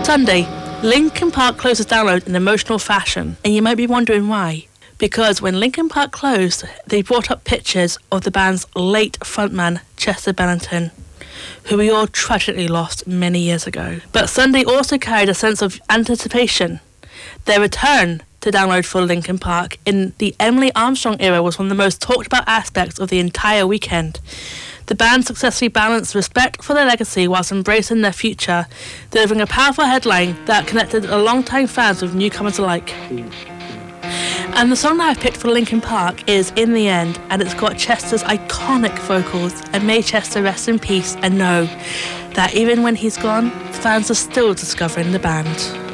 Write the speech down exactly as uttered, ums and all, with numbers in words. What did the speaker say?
Sunday, Linkin Park closes download in emotional fashion, and you might be wondering why. Because when Linkin Park closed, they brought up pictures of the band's late frontman, Chester Bennington, who we all tragically lost many years ago. But Sunday also carried a sense of anticipation. Their return to download for Linkin Park in the Emily Armstrong era was one of the most talked about aspects of the entire weekend. The band successfully balanced respect for their legacy whilst embracing their future, delivering a powerful headline that connected longtime fans with newcomers alike. And the song that I've picked for Linkin Park is In the End, and it's got Chester's iconic vocals, and may Chester rest in peace and know that even when he's gone, fans are still discovering the band.